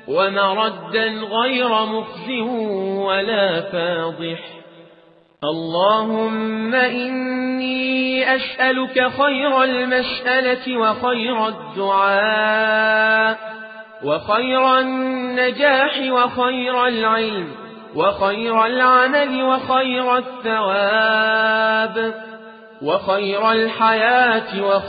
ومردا غير مخز ولا فاضح. اللهم إني أسألك خير المسألة وخير الدعاء وخير النجاح وخير العلم وخير العمل وخير الثواب وخير الحياة